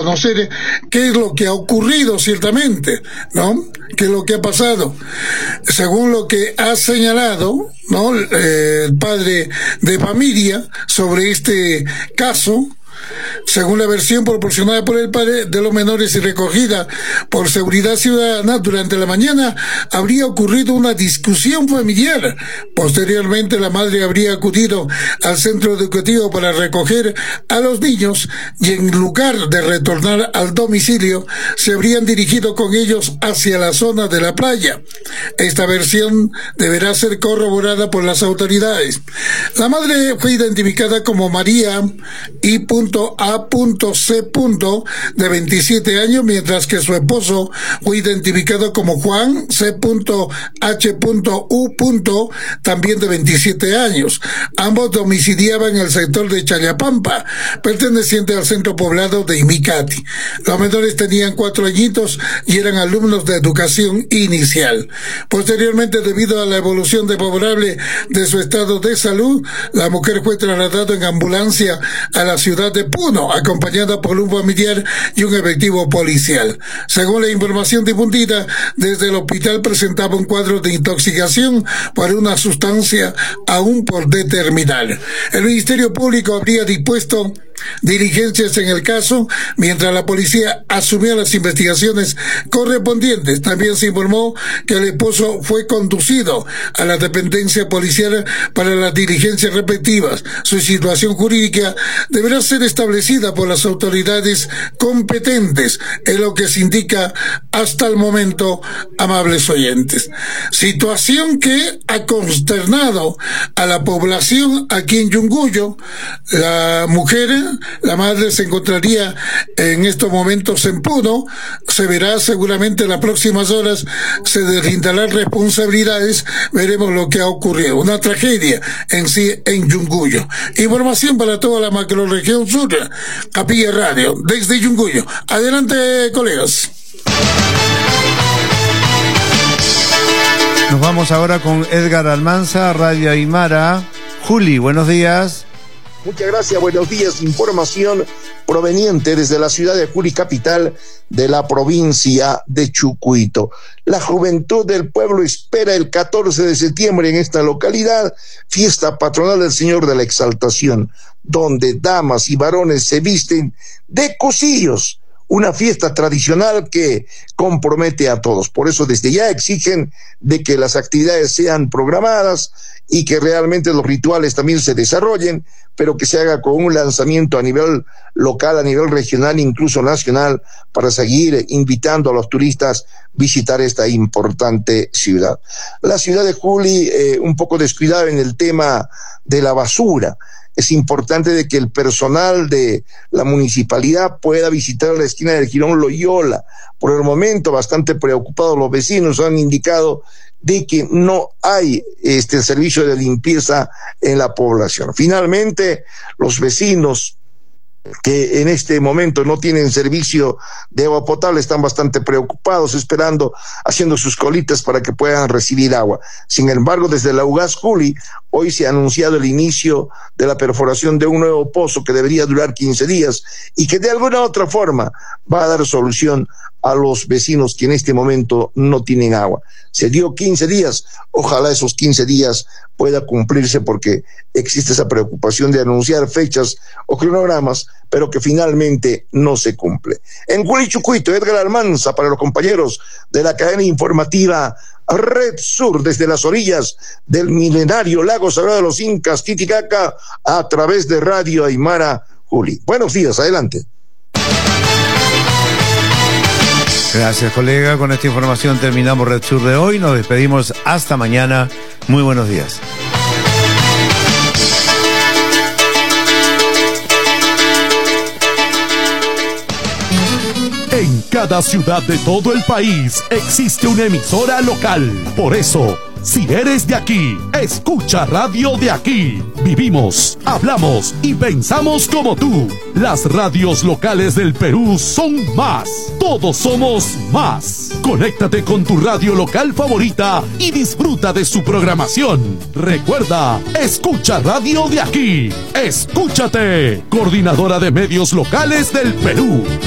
conocer qué es lo que ha ocurrido ciertamente, ¿no? ¿Qué es lo que ha pasado? Según lo que ha señalado, ¿no? El padre de familia sobre este caso, según la versión proporcionada por el padre de los menores y recogida por Seguridad Ciudadana, durante la mañana habría ocurrido una discusión familiar. Posteriormente, la madre habría acudido al centro educativo para recoger a los niños y, en lugar de retornar al domicilio, se habrían dirigido con ellos hacia la zona de la playa. Esta versión deberá ser corroborada por las autoridades. La madre fue identificada como María I.A.C. de 27 años, mientras que su esposo fue identificado como Juan C.H.U. también de 27 años. Ambos domiciliaban en el sector de Chayapampa, perteneciente al centro poblado de Imicati. Los menores tenían 4 añitos y eran alumnos de educación inicial. Posteriormente, debido a la evolución desfavorable de su estado de salud, la mujer fue trasladada en ambulancia a la ciudad de Puno, acompañada por un familiar y un efectivo policial. Según la información difundida desde el hospital, presentaba un cuadro de intoxicación por una sustancia aún por determinar. El Ministerio Público habría dispuesto diligencias en el caso, mientras la policía asumía las investigaciones correspondientes. También se informó que el esposo fue conducido a la dependencia policial para las diligencias respectivas. Su situación jurídica deberá ser establecida por las autoridades competentes, es lo que se indica hasta el momento, amables oyentes. Situación que ha consternado a la población aquí en Yunguyo. La madre se encontraría en estos momentos en Puno. Se verá seguramente en las próximas horas, se deslindarán responsabilidades, veremos lo que ha ocurrido. Una tragedia en sí en Yunguyo. Información para toda la macrorregión sur, Capilla Radio, desde Yunguyo. Adelante, colegas. Nos vamos ahora con Edgar Almanza, Radio Aymara. Juli, buenos días. Muchas gracias, buenos días. Información proveniente desde la ciudad de Juli, capital de la provincia de Chucuito. La juventud del pueblo espera el 14 de septiembre en esta localidad, fiesta patronal del Señor de la Exaltación, donde damas y varones se visten de cosillos. Una fiesta tradicional que compromete a todos. Por eso desde ya exigen de que las actividades sean programadas y que realmente los rituales también se desarrollen, pero que se haga con un lanzamiento a nivel local, a nivel regional, incluso nacional, para seguir invitando a los turistas a visitar esta importante ciudad. La ciudad de Juli, un poco descuidada en el tema de la basura. Es importante de que el personal de la municipalidad pueda visitar la esquina del Jirón Loyola. Por el momento, bastante preocupados los vecinos han indicado de que no hay servicio de limpieza en la población. Finalmente, los vecinos que en este momento no tienen servicio de agua potable están bastante preocupados, esperando, haciendo sus colitas para que puedan recibir agua. Sin embargo, desde la UGAS Juli, hoy se ha anunciado el inicio de la perforación de un nuevo pozo que debería durar 15 días y que de alguna u otra forma va a dar solución a los vecinos que en este momento no tienen agua. Se dio 15 días, ojalá esos 15 días pueda cumplirse, porque existe esa preocupación de anunciar fechas o cronogramas, pero que finalmente no se cumple. En Chucuito, Edgar Almanza para los compañeros de la cadena informativa Red Sur, desde las orillas del milenario lago sagrado de los Incas, Titicaca, a través de Radio Aymara Juli. Buenos días, adelante. Gracias, colega. Con esta información terminamos Red Sur de hoy. Nos despedimos hasta mañana. Muy buenos días. En cada ciudad de todo el país existe una emisora local. Por eso, si eres de aquí, escucha Radio de Aquí. Vivimos, hablamos y pensamos como tú. Las radios locales del Perú son más. Todos somos más. Conéctate con tu radio local favorita y disfruta de su programación. Recuerda, escucha Radio de Aquí. Escúchate. Coordinadora de Medios Locales del Perú.